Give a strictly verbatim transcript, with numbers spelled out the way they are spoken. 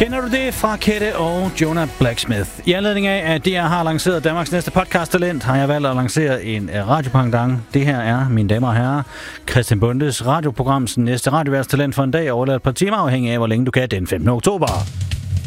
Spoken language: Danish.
Kender du det fra Kette og Jonah Blacksmith? I anledning af, at D R har lanceret Danmarks næste podcast-talent, har jeg valgt at lancere en radiopangdang. Det her er, mine damer og herrer, Christian Bundes radioprograms næste radioværtstalent for en dag, overladt et par timer afhængig af, hvor længe du kan den femtende oktober.